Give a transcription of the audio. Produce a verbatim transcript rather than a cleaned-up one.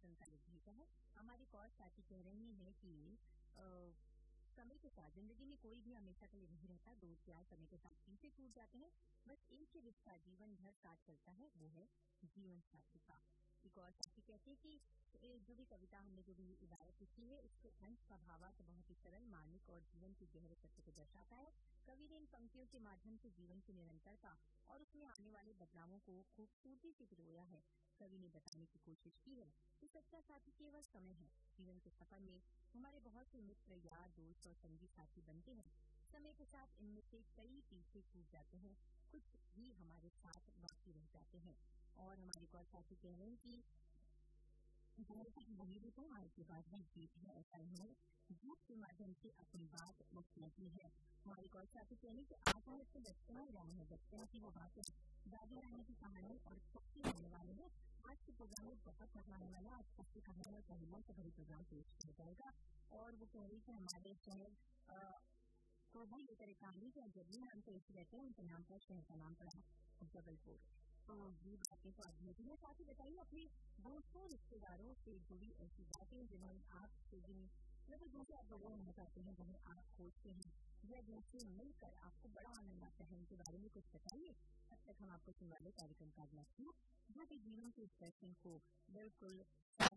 संचालित भेजा है। हमारे एक और साथी कह रही हैं कि अ, समय के साथ जिंदगी में कोई भी हमेशा के लिए नहीं रहता, दोस्त यार समय के साथ पीछे छूट जाते हैं, बस एक ही रिश्ता जीवन भर साथ चलता है, वो है जीवन साथी का। एक और साथी कहते हैं कि ए, जो भी कविता हमने जो भी इबारत लिखी है, इसके अंश का भावार्थ बहुत ही सरल, मार्मिक और जीवन के गहरे सत्य को दर्शाता है। कवि ने इन पंक्तियों के माध्यम से जीवन की निरंतरता और उसमें आने वाले बदलावों को खूबसूरती से पिरोया है। कवि ने बताने की कोशिश की है कि सच्चा साथी केवल समय है। जीवन के सफर में हमारे बहुत से मित्र, यार, दोस्त और संगी साथी बनते हैं। समय के साथ इनमें से कई पीछे छूट जाते हैं, कुछ भी हमारे साथ बाकी रह जाते हैं। और हमारे एक और साथी कह रहे हैं कि वही भी तो आज के बाद भी गीत है, ऐसा है गीत के माध्यम से अपनी बात रखती है। हमारे एक और साथी कहने कि आज हम इससे बचपन में रहे हैं, बचपन की वो बातें, दादी नानी की कहानी और सबके रहने वाले हैं। आज के प्रोग्राम में बहुत मजा आने वाला, आज सबकी कहानी और पहले से भरी प्रोग्राम पेश किया जाएगा। और वो कह रही कि हमारे शहर को भी ये तरह कहानी कि जब भी नाम पेश रहते हैं उनके नाम पर शहर का नाम पड़ा जबलपुर। तो ये बातें तो आप मुझे में साथ ही बताइए अपने दोस्तों रिश्तेदारों से जुड़ी ऐसी बातें जिन्हें आपसे जिन मतलब जिनसे आप बड़े होना चाहते हैं, जिन्हें आप खोजते हैं या जिनसे मिलकर आपको बड़ा आनंद आता है, उनके बारे में कुछ बताइए। तब तक हम आपको सुनने वाले कार्यक्रम का अगला जो कि जीवन के इस दर्शन को बिल्कुल